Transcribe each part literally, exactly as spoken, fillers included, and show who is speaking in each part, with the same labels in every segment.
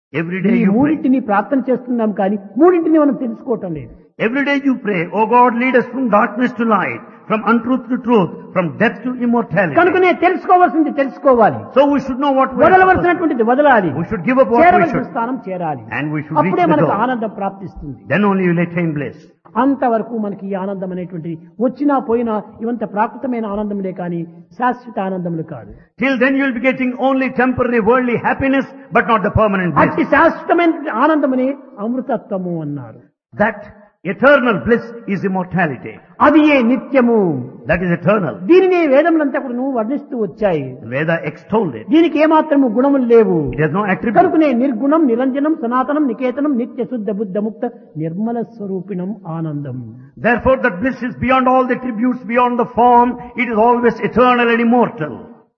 Speaker 1: Every day
Speaker 2: ఈ
Speaker 1: you pray.
Speaker 2: మూడింటిని ప్రార్థన చేస్తున్నాం కానీ మూడింటిని మనం తెలుసుకోవటం లేదు.
Speaker 1: Every day you pray, oh God, lead us from darkness to light, from untruth to truth, from death to immortality.
Speaker 2: కనుకనే తెలుసుకోవాల్సింది తెలుసుకోవాలి,
Speaker 1: So we should know what we are supposed to
Speaker 2: వదలవలసినటువంటిది వదలాలి,
Speaker 1: do. We should give up what we
Speaker 2: చేరవలసిన
Speaker 1: should,
Speaker 2: స్థానం చేరాలి.
Speaker 1: and we should reach
Speaker 2: అప్పుడే
Speaker 1: the
Speaker 2: మనకు
Speaker 1: goal.
Speaker 2: ఆనందం ప్రాప్తిస్తుంది.
Speaker 1: Then only you will attain bliss.
Speaker 2: అంతవరకు మనకి ఈ ఆనందం అనేటువంటిది వచ్చినా పోయినా ఇవంత ప్రాకృతమైన ఆనందములే కానీ శాశ్వత ఆనందములు కాదు.
Speaker 1: Till then you will be getting only temporary worldly happiness, but not the permanent bliss.
Speaker 2: అట్టి శాశ్వతమైన ఆనందముని అమృతత్వము అన్నారు.
Speaker 1: That eternal bliss is immortality.
Speaker 2: అది ఏ నిత్యము.
Speaker 1: That is eternal.
Speaker 2: దీనిని వేదములంతా కూడా నువ్వు వర్ణిస్తూ వచ్చాయి.
Speaker 1: Veda extolled it.
Speaker 2: దీనికి ఏమాత్రము గుణములు లేవు.
Speaker 1: It has no attribute.
Speaker 2: కనుకనే నిర్గుణం నిరంజనం సనాతనం నికేతనం నిత్య శుద్ధ బుద్ధ ముక్త నిర్మల స్వరూపిణం ఆనందం.
Speaker 1: Therefore that bliss is beyond all the attributes, beyond the form. It is always eternal and immortal.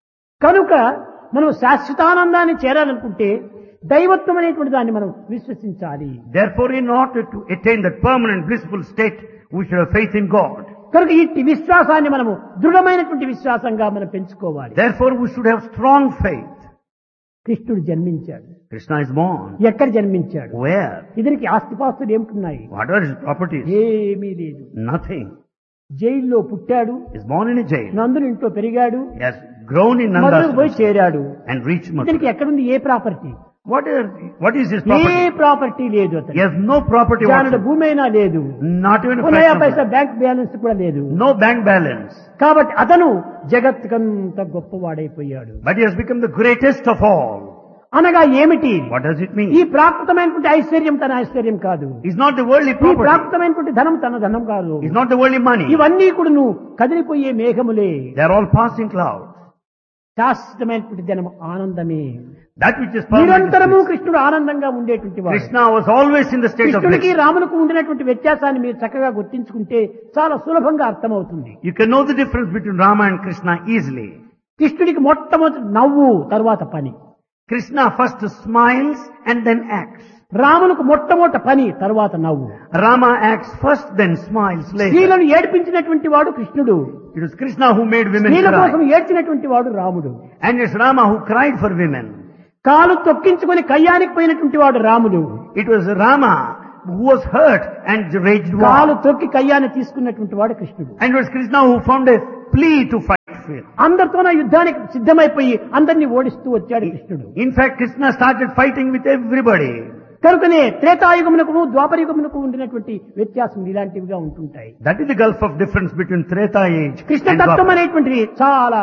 Speaker 2: కనుక మనం శాశ్వతానందాన్ని చేరాలనుకుంటే దైవత్వం అనేటువంటి దాన్ని మనం విశ్వసించాలి.
Speaker 1: Therefore, in order to attain that permanent blissful state, we should have faith in God.
Speaker 2: కనుక ఈ విశ్వాసాన్ని మనము దృఢమైనటువంటి విశ్వాసంగా మనం పెంచుకోవాలి.
Speaker 1: Therefore, we should have strong faith.
Speaker 2: కృష్ణుడు జన్మించాడు.
Speaker 1: Krishna is born.
Speaker 2: ఎక్కడ జన్మించాడు?
Speaker 1: Where?
Speaker 2: ఇతనికి ఆస్తిపాస్తులు ఏమిటున్నాయి?
Speaker 1: What are his properties?
Speaker 2: ఏమీ లేదు.
Speaker 1: Nothing.
Speaker 2: జైల్లో పుట్టాడు,
Speaker 1: He is born in a jail.
Speaker 2: నందుని ఇంట్లో పెరిగాడు,
Speaker 1: He has grown in
Speaker 2: మధురకు పోయి
Speaker 1: Nanda's
Speaker 2: చేరాడు.
Speaker 1: and reached
Speaker 2: ఇతనికి
Speaker 1: Mathura.
Speaker 2: ఎక్కడుంది ఏ property?
Speaker 1: What is, what is his
Speaker 2: A
Speaker 1: property?
Speaker 2: Property లేదు
Speaker 1: He
Speaker 2: అతను.
Speaker 1: has no property
Speaker 2: జానుడు
Speaker 1: whatsoever.
Speaker 2: భూమి అయినా లేదు,
Speaker 1: Not even a
Speaker 2: నయా
Speaker 1: fraction of
Speaker 2: Paisa
Speaker 1: it.
Speaker 2: Bank balance కూడా లేదు.
Speaker 1: No bank balance.
Speaker 2: కాబట్టి అతను జగత్తుకంత గొప్పవాడైపోయాడు.
Speaker 1: But he has become the greatest of all.
Speaker 2: అనగా ఏమిటి?
Speaker 1: What does it
Speaker 2: ఈ
Speaker 1: mean?
Speaker 2: ప్రాకృతమైనటువంటి ఐశ్వర్యం తన ఐశ్వర్యం కాదు,
Speaker 1: He's not the worldly
Speaker 2: ఈ
Speaker 1: property.
Speaker 2: ప్రాకృతమైనటువంటి ధనం తన ధనం కాదు.
Speaker 1: He's not the worldly money.
Speaker 2: ఇవన్నీ కూడా నువ్వు కదిలిపోయే మేఘములే.
Speaker 1: They are all passing clouds.
Speaker 2: శాశ్వతమైనటువంటి ధనం ఆనందమే.
Speaker 1: That which is permanent.
Speaker 2: నిరంతరము
Speaker 1: is bliss.
Speaker 2: కృష్ణుడు ఆనందంగా ఉండేటువంటి వాడు.
Speaker 1: Krishna was always in the state of
Speaker 2: కృష్ణుడికి
Speaker 1: bliss.
Speaker 2: రాములకు ఉండినటువంటి వ్యత్యాసాన్ని మీరు చక్కగా గుర్తించుకుంటే చాలా సులభంగా అర్థమవుతుంది.
Speaker 1: You can know the difference between Rama and Krishna easily.
Speaker 2: కృష్ణుడికి మొట్టమొదటి నవ్వు, తర్వాత పని.
Speaker 1: Krishna first smiles and then acts.
Speaker 2: రాములకు మొట్టమొదటి పని, తర్వాత నవ్వు.
Speaker 1: Rama acts first, then smiles later.
Speaker 2: స్త్రీలను ఏడిపించినటువంటి వాడు కృష్ణుడు,
Speaker 1: It was Krishna who made women
Speaker 2: స్త్రీల కోసం
Speaker 1: cry.
Speaker 2: ఏడ్చినటువంటి వాడు రాముడు.
Speaker 1: And it's Rama who cried for women.
Speaker 2: కాలు తొక్కించుకొని కయ్యానికి పోయినటువంటి వాడు రాముడు.
Speaker 1: It was Rama who was hurt and raged
Speaker 2: కాలు
Speaker 1: war.
Speaker 2: తొక్కి కయ్యాన్ని తీసుకున్నటువంటి వాడు కృష్ణుడు.
Speaker 1: And it was Krishna who found a plea to fight with.
Speaker 2: అందరితోన యుద్ధానికి సిద్ధమైపోయి అందరినీ ఓడిస్తూ వచ్చాడు కృష్ణుడు.
Speaker 1: In fact, Krishna started fighting with everybody.
Speaker 2: కనుకనే త్రేతాయుగమునకు ద్వాపరయుగమునకు ఉండినటువంటి వ్యత్యాసం ఇలాంటివిగా ఉంటుంటాయి.
Speaker 1: That is the gulf of difference between Treta age
Speaker 2: Krishna
Speaker 1: and
Speaker 2: తత్వం
Speaker 1: Dwapara.
Speaker 2: అనేటువంటిది చాలా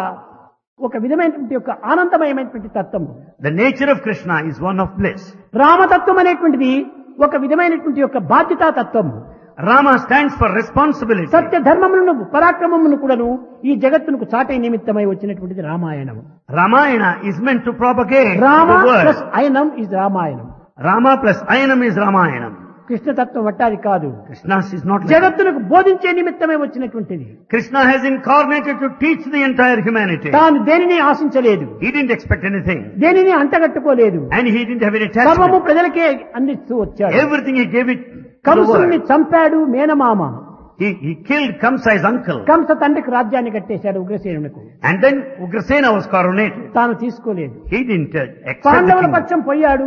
Speaker 2: ఒక విధమైనటువంటి యొక్క ఆనందమయమైనటువంటి తత్వం.
Speaker 1: The nature of Krishna is one of bliss.
Speaker 2: రామతత్వం అనేటువంటిది ఒక విధమైనటువంటి యొక్క బాధ్యతా తత్వం.
Speaker 1: Rama stands for responsibility.
Speaker 2: సత్య ధర్మములను పరాక్రమమును కూడాను ఈ జగత్తునకు చాటే నిమిత్తమై వచ్చినటువంటిది Ramayanam.
Speaker 1: Ramayana is meant to propagate
Speaker 2: Rama
Speaker 1: the word.
Speaker 2: Plus అయనం is Ramayanam.
Speaker 1: Rama plus Ayanam is Ramayanam.
Speaker 2: కృష్ణతత్వం అట్టాది కాదు,
Speaker 1: Krishna's is not like that.
Speaker 2: జగత్తునకు బోధించే నిమిత్తమై వచ్చినటువంటిది.
Speaker 1: Krishna has incarnated to teach the entire humanity.
Speaker 2: తాను దేనిని ఆశించలేదు,
Speaker 1: He didn't expect anything.
Speaker 2: దేనిని అంటగట్టుకోలేదు,
Speaker 1: And he didn't have any
Speaker 2: సర్వము
Speaker 1: attachment.
Speaker 2: ప్రజలకే అందిస్తూ వచ్చాడు.
Speaker 1: Everything he gave it to the
Speaker 2: కంసుని
Speaker 1: world.
Speaker 2: చంపాడు మేనమామ.
Speaker 1: He, he killed Kamsa, his uncle.
Speaker 2: Kamsa తండ్రికి రాజ్యాన్ని కట్టేశాడు ఉగ్రసేనునకు.
Speaker 1: And then Ugrasena was coronated.
Speaker 2: తాను తీసుకోలేదు.
Speaker 1: He didn't uh, accept the
Speaker 2: పాండవుల
Speaker 1: kingdom.
Speaker 2: పక్షం పోయాడు,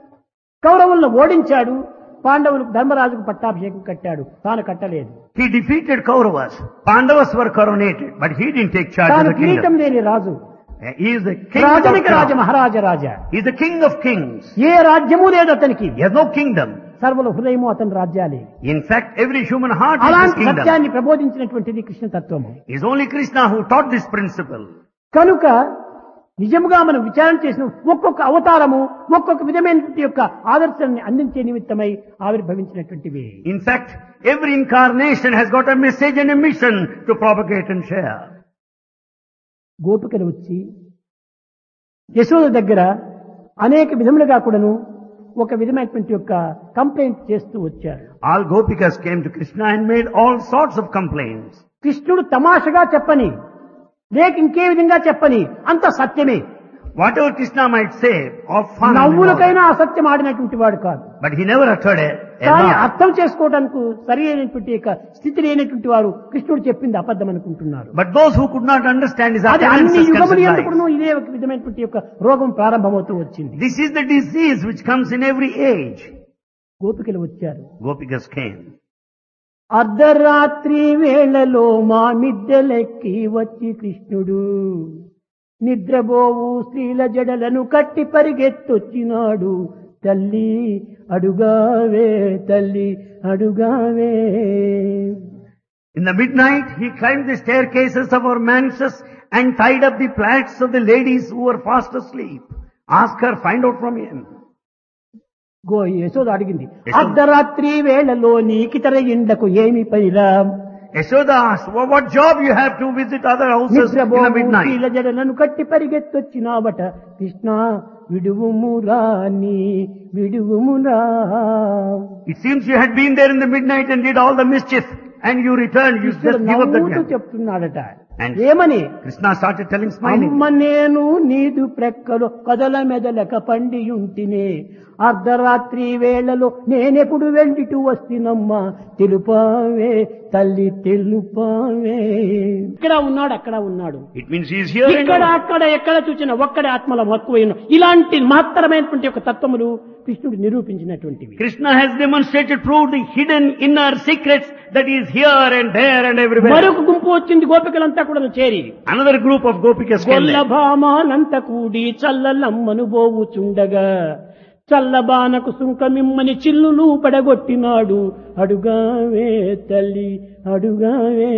Speaker 2: కౌరవులను ఓడించాడు, పాండవులకు ధర్మరాజుకు పట్టాభిషేకం కట్టాడు, తాను కట్టలేదు.
Speaker 1: He defeated Kauravas. Pandavas were coronated, but he didn't take charge of
Speaker 2: తాను
Speaker 1: the
Speaker 2: కిరీటం
Speaker 1: kingdom.
Speaker 2: లేని రాజు,
Speaker 1: He is the king of
Speaker 2: రాజనిక Raja
Speaker 1: kings.
Speaker 2: Maharaja Raja.
Speaker 1: He is the king of kings.
Speaker 2: ఏ రాజ్యము లేదు అతనికి,
Speaker 1: He has no kingdom.
Speaker 2: సర్వల హృదయము అతని రాజ్యాలే.
Speaker 1: In fact, every human heart is his
Speaker 2: అలాంటి
Speaker 1: kingdom.
Speaker 2: సత్యాన్ని ప్రబోధించినటువంటిది కృష్ణ తత్వము.
Speaker 1: It is only Krishna who taught this principle.
Speaker 2: కనుక నిజముగా మనం విచారణ చేసిన ఒక్కొక్క అవతారము ఒక్కొక్క విధమైనటువంటి యొక్క ఆదర్శాన్ని అందించే నిమిత్తమై ఆవిర్భవించినటువంటివి.
Speaker 1: In fact, every incarnation has got a message and a mission to propagate and share.
Speaker 2: గోపికలు వచ్చి యశోద దగ్గర అనేక విధములుగా కూడాను ఒక విధమైనటువంటి యొక్క కంప్లైంట్ చేస్తూ వచ్చారు.
Speaker 1: All Gopikas came to Krishna and made all sorts of complaints.
Speaker 2: కృష్ణుడు తమాషగా చెప్పని, లేక ఇంకే విధంగా చెప్పని అంత సత్యమే.
Speaker 1: Whatever Krishna might say, or fun, and all,
Speaker 2: నవ్వులకైనా అసత్యం ఆడినటువంటి వాడు కాదు.
Speaker 1: but he never uttered a
Speaker 2: కానీ
Speaker 1: enough.
Speaker 2: అర్థం చేసుకోవడానికి సరి అయినటువంటి యొక్క స్థితి లేనటువంటి వారు కృష్ణుడు చెప్పింది అబద్ధం అనుకుంటున్నారు.
Speaker 1: But those who could not understand his
Speaker 2: అది అన్ని
Speaker 1: utterances
Speaker 2: యుగములు
Speaker 1: considered
Speaker 2: ఎందుకును
Speaker 1: lies.
Speaker 2: ఇదే ఒక విధమైనటువంటి యొక్క రోగం ప్రారంభమవుతూ వచ్చింది.
Speaker 1: This is the disease which comes in every age.
Speaker 2: గోపికలు వచ్చారు.
Speaker 1: Gopikas came.
Speaker 2: అర్ధరాత్రి వేళలో మా మిద్దెలెక్కి వచ్చి కృష్ణుడు నిద్రబోవు స్త్రీల జడలను కట్టి పరిగెత్తొచ్చినాడు. తల్లి అడుగావే తల్లి అడుగావే.
Speaker 1: In the midnight, he climbed the staircases of our mansions and tied up the plaits of the ladies who were fast asleep. Ask her, find out from him.
Speaker 2: Go Yashoda అడిగింది,
Speaker 1: యశోద.
Speaker 2: అర్ధరాత్రి వేళలో నీకితర ఇండ్లకు ఏమి పనిరా?
Speaker 1: Yashoda asked, well, what job you have to visit other houses in the
Speaker 2: నిద్రబోవు
Speaker 1: midnight?
Speaker 2: స్త్రీల జడలను కట్టి పరిగెత్తొచ్చినావట. కృష్ణ విడువుమురా నీ విడువుమురా.
Speaker 1: It seems you had been there in the midnight and did all the mischief and you returned, you just give up the
Speaker 2: నవ్వుతూ
Speaker 1: gem.
Speaker 2: చెప్తున్నాడట.
Speaker 1: And
Speaker 2: ఏమని?
Speaker 1: Krishna started telling, smiling.
Speaker 2: అమ్మ నేను నీదు ప్రక్కలో కదల మెదలక పండియుంటినే. అర్ధరాత్రి వేళలో నేనెప్పుడు వెళ్ళిటూ వస్తున్నమ్మా. తెలుపావే తల్లి తెలుపావే. ఇక్కడ ఉన్నాడు అక్కడ ఉన్నాడు.
Speaker 1: It means he is here and
Speaker 2: ఇక్కడ
Speaker 1: now.
Speaker 2: అక్కడ ఎక్కడ చూసినా ఒక్కడే ఆత్మల మక్కువైన ఇలాంటి మాత్రమైనటువంటి ఒక తత్వములు కృష్ణుడు నిరూపించినటువంటివి.
Speaker 1: Krishna has demonstrated, proved the hidden inner secrets that is here and there and everywhere.
Speaker 2: మరొక గుంపు వచ్చింది గోపికలంతా కూడా చేరి.
Speaker 1: Another group of Gopikas came there.
Speaker 2: గొల్లభామానంత కూడి చల్లలమ్మను బోవుచుండగా చల్లబానకు సుంకమిమ్మని చిల్లులు పడగొట్టినాడు. అడుగావే తల్లి అడుగావే.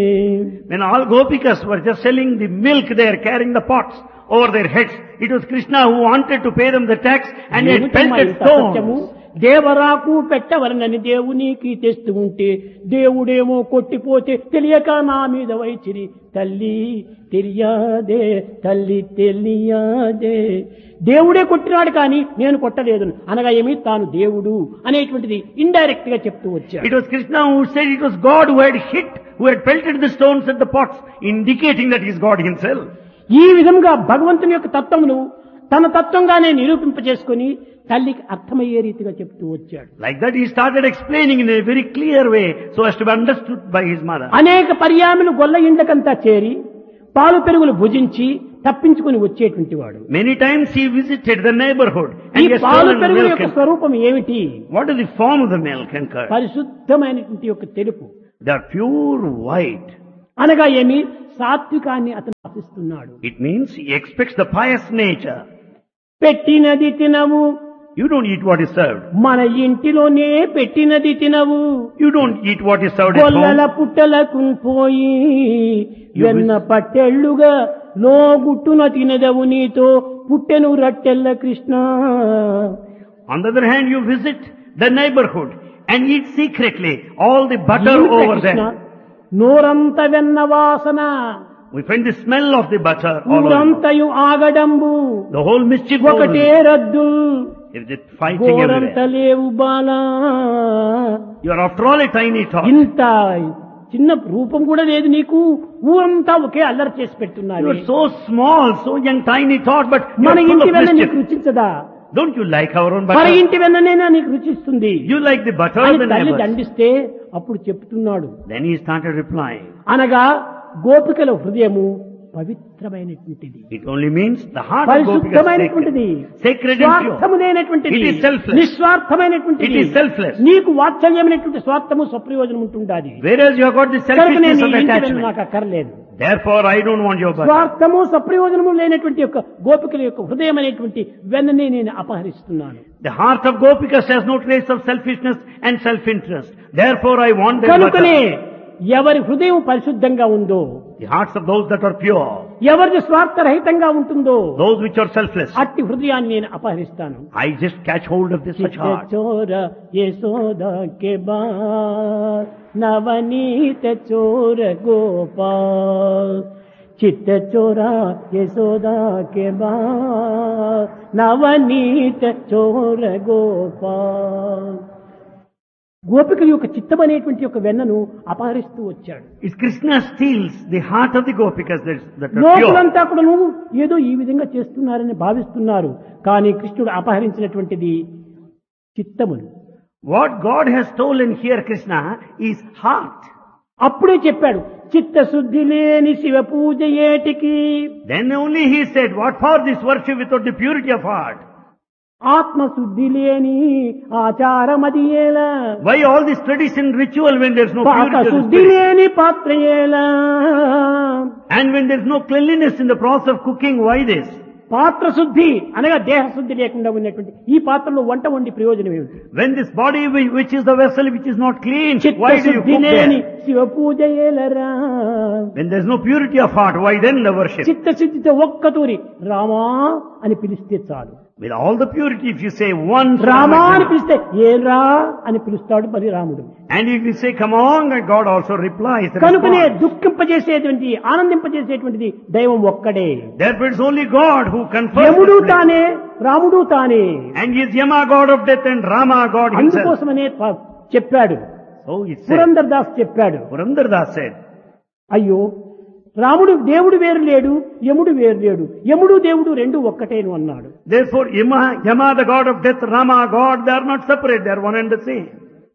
Speaker 1: When all Gopikas were just selling the milk there, carrying the pots over their heads, it was Krishna who wanted to pay them the tax and he had
Speaker 2: ఏమిటమ్మా
Speaker 1: pelted
Speaker 2: ఇంత అసత్యము?
Speaker 1: stones.
Speaker 2: దేవరాకు పెట్టవలనని దేవునికి తెస్తూ ఉంటే దేవుడేమో కొట్టిపోతే తెలియక నా మీద వైచిరి. తల్లి తెలియదే తల్లి తెలియదే. దేవుడే కొట్టినాడు కానీ నేను కొట్టలేదు అనగా ఏమి తాను దేవుడు అనేటువంటిది ఇండైరెక్ట్ గా చెప్తూ వచ్చాడు.
Speaker 1: It was Krishna who said it was God who had hit, who had pelted the stones at the pots, indicating that he is God himself.
Speaker 2: ఈ విధంగా భగవంతుని యొక్క తత్వమును తన తత్వంగానే నిరూపింపజేసుకుని తల్లికి అర్థమయ్యే రీతిగా చెప్తూ వచ్చాడు.
Speaker 1: Like that he started explaining in a very clear way so as to be understood by his mother.
Speaker 2: అనేక పర్యాములు గొల్ల ఇండ్లకంతా చేరి పాలు పెరుగులు భుజించి తప్పించుకుని వచ్చేటువంటి వాడు.
Speaker 1: Many times he visited the neighborhood and
Speaker 2: ఈ
Speaker 1: he has
Speaker 2: పాలు
Speaker 1: stolen the
Speaker 2: పెరుగుల
Speaker 1: milk.
Speaker 2: యొక్క
Speaker 1: and-
Speaker 2: స్వరూపం ఏమిటి?
Speaker 1: What is the form of the milk and curd?
Speaker 2: పరిశుద్ధమైనటువంటి యొక్క తెలుపు.
Speaker 1: They are pure white.
Speaker 2: అనగా ఏమి? సాత్వికాన్ని అతను ఆశిస్తున్నాడు.
Speaker 1: It means he expects the pious nature.
Speaker 2: పెట్టినది తినవు,
Speaker 1: You don't eat what is served.
Speaker 2: మన ఇంటిలోనే పెట్టినది తినవు.
Speaker 1: You don't eat what is served at
Speaker 2: గొల్లల
Speaker 1: home.
Speaker 2: పుట్టలకు పోయి
Speaker 1: You
Speaker 2: వెన్న పట్టెళ్ళుగా లోగుట్టున తినదవు నీతో పుట్టెను రట్టెల్ల Krishna.
Speaker 1: On the other hand, you visit the neighborhood and eat secretly all the butter
Speaker 2: ఏమిటా
Speaker 1: over
Speaker 2: కృష్ణ?
Speaker 1: there.
Speaker 2: నోరంత వెన్న వాసన,
Speaker 1: We find the smell of the butter all over.
Speaker 2: ఊరంతయు ఆగడంబు,
Speaker 1: The whole mischief over
Speaker 2: ఒకటే
Speaker 1: there.
Speaker 2: రద్దు,
Speaker 1: There is fighting
Speaker 2: గోరంత
Speaker 1: everywhere.
Speaker 2: లేవు Bala.
Speaker 1: You are after all a tiny tot.
Speaker 2: ఇంత చిన్న రూపం కూడా లేదు నీకు, ఊరంతా ఒకే అల్లరి చేసి
Speaker 1: You
Speaker 2: పెట్టున్నారు.
Speaker 1: are so small, so young, tiny tot, but you
Speaker 2: మన
Speaker 1: are full
Speaker 2: ఇంటి
Speaker 1: of
Speaker 2: వెన్న నీకు
Speaker 1: mischief.
Speaker 2: రుచించదా?
Speaker 1: Don't you like our own
Speaker 2: మన
Speaker 1: butter?
Speaker 2: ఇంటి వెన్ననైనా నీకు రుచిస్తుంది
Speaker 1: You like the butter of
Speaker 2: అని
Speaker 1: the
Speaker 2: తల్లి
Speaker 1: neighbors.
Speaker 2: దండిస్తే అప్పుడు చెప్తున్నాడు.
Speaker 1: Then he started replying.
Speaker 2: అనగా గోపికల హృదయము పవిత్రమైనటువంటిది,
Speaker 1: It only means the heart of Gopika is
Speaker 2: పరిశుద్ధమైనటువంటిది,
Speaker 1: sacred, sacred and pure.
Speaker 2: స్వార్థము లేనటువంటిది,
Speaker 1: It is selfless.
Speaker 2: నిస్వార్థమైనటువంటిది.
Speaker 1: It is selfless.
Speaker 2: నీకు వాత్సల్యమైనటువంటి స్వార్థము స్వప్రయోజనం ఉంటుండాలి.
Speaker 1: Whereas you have got the
Speaker 2: కనుక నేను
Speaker 1: selfishness
Speaker 2: ఈ
Speaker 1: of
Speaker 2: ఇంటి వెన్న
Speaker 1: attachment.
Speaker 2: నాకు అక్కర్లేదు.
Speaker 1: Therefore, I don't want your butter.
Speaker 2: స్వార్థము సప్రయోజనము లేనటువంటి యొక్క గోపికల యొక్క హృదయం అనేటువంటి వెన్ననే నేను అపహరిస్తున్నాను.
Speaker 1: The heart of Gopikas has no trace of selfishness and self-interest. Therefore, I want their
Speaker 2: కనుకనే
Speaker 1: butter.
Speaker 2: ఎవరి హృదయం పరిశుద్ధంగా ఉందో,
Speaker 1: The hearts of those that are pure,
Speaker 2: ఎవరిది స్వార్థరహితంగా ఉంటుందో
Speaker 1: those which are selfless,
Speaker 2: అట్టి హృదయాన్ని నేను అపహరిస్తాను.
Speaker 1: I just catch hold of this such heart.
Speaker 2: చోర యశోద కే బాల్ నవనీత చోర గోపాల్, చిత్త చోరా యశోద కే బాల్ నవనీత చోర గోపాల్. గోపికల యొక్క చిత్తం అనేటువంటి యొక్క వెన్నను అపహరిస్తూ వచ్చాడు.
Speaker 1: It's Krishna steals the heart of the Gopikas that, that are pure.
Speaker 2: లోకులంతా కూడా నువ్వు ఏదో ఈ విధంగా చేస్తున్నారని భావిస్తున్నారు, కానీ కృష్ణుడు అపహరించినటువంటిది చిత్తమును.
Speaker 1: What God has stolen here, Krishna, is heart.
Speaker 2: అప్పుడే చెప్పాడు చిత్తశుద్ధి లేని శివ పూజ ఏటికి.
Speaker 1: Then only he said, what for this worship without the purity of heart?
Speaker 2: ఆత్మశుద్ధి లేని ఆచారమది ఏలా.
Speaker 1: Why all this tradition ritual when there is no
Speaker 2: పాక
Speaker 1: purity of the
Speaker 2: శుద్ధి
Speaker 1: spirit?
Speaker 2: లేని పాత్ర ఏలా.
Speaker 1: And when there is no cleanliness in the process of cooking, why this?
Speaker 2: పాత్ర శుద్ధి అనగా దేహ శుద్ధి లేకుండా ఉన్నటువంటి ఈ పాత్రలో వంట వండి ప్రయోజనం ఏమిటి?
Speaker 1: When this body whi- which is the vessel which is not clean, why do you
Speaker 2: చిత్తశుద్ధి
Speaker 1: cook
Speaker 2: లేని
Speaker 1: there?
Speaker 2: Shiva puja ఏలరా.
Speaker 1: When there is no purity of heart, why then the worship?
Speaker 2: చిత్తశుద్ధితో ఒక్కతూరి రామా అని పిలిస్తే చాలు.
Speaker 1: With all the purity, if you say one
Speaker 2: Rama అని
Speaker 1: Rama,
Speaker 2: పిలిస్తే ఏరా అని పిలుస్తాడు మరి రాముడు.
Speaker 1: and if you say come on, and God also replies.
Speaker 2: కనుకనే
Speaker 1: responds.
Speaker 2: దుఃఖింపజేసేటువంటి ఆనందింపజేసేటువంటిది దైవం ఒక్కడే.
Speaker 1: Therefore it's only God who confers.
Speaker 2: యముడు
Speaker 1: the
Speaker 2: తానే రాముడు తానే.
Speaker 1: And he is Yama, God of death, and Rama, God himself.
Speaker 2: అందుకోసమనే ప- చెప్పాడు
Speaker 1: So it said.
Speaker 2: Purandar Das చెప్పాడు,
Speaker 1: Purandardas said,
Speaker 2: అయ్యో రాముడు దేవుడు వేరు లేడు, యముడు వేరు లేడు, యముడు దేవుడు రెండు ఒక్కటేను అన్నాడు.
Speaker 1: therefore Yama, Yama, the God of death, Rama, God, they are not separate, they are one and the same.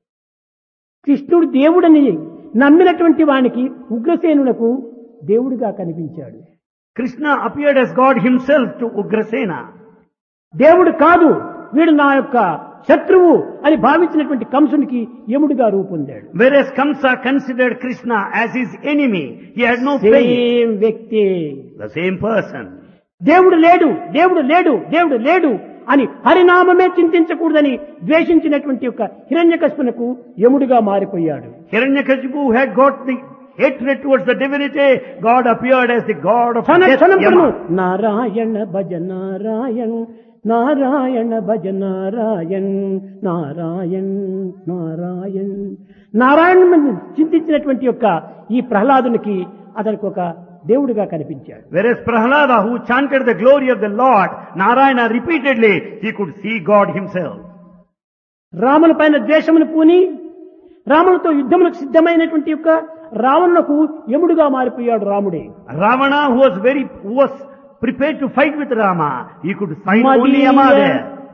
Speaker 2: కృష్ణుడు దేవుడని నమ్మినటువంటి వానికి ఉగ్రసేనులకు దేవుడిగా కనిపించాడు.
Speaker 1: Krishna appeared as God himself to Ugrasena.
Speaker 2: దేవుడు కాదు వీడు నా యొక్క శత్రువు అని భావించినటువంటి కంసునికి యముడిగా రూపొందాడు.
Speaker 1: Whereas Kamsa considered Krishna as his enemy, he had no faith.
Speaker 2: Same వ్యక్తి.
Speaker 1: The same person.
Speaker 2: దేవుడు లేడు దేవుడు లేడు దేవుడు లేడు అని హరినామమే చింతించకూడదని ద్వేషించినటువంటి యొక్క హిరణ్యకశిపునకు యముడిగా మారిపోయాడు.
Speaker 1: Hiranyakashipu had got the hatred towards the divinity, God appeared as the God of
Speaker 2: క్షణ
Speaker 1: death,
Speaker 2: క్షణమును
Speaker 1: Yama.
Speaker 2: నారాయణ భజ నారాయణ నారాయణ భజ నారాయణ నారాయణ నారాయణ నారాయణ చింతించినటువంటి యొక్క ఈ ప్రహ్లాదునికి అతనికి ఒక దేవుడిగా కనిపించాడు.
Speaker 1: Whereas Prahlada, who chanted the glory of the Lord, Narayana repeatedly, he could see God himself.
Speaker 2: రాముని పైన ద్వేషమును పూని రామునితో యుద్ధములకు సిద్ధమైనటువంటి యొక్క రావణులకు యముడుగా మారిపోయాడు రాముడే.
Speaker 1: Ravana, who was very, who was prepared to fight with Rama, he could find only Yama there.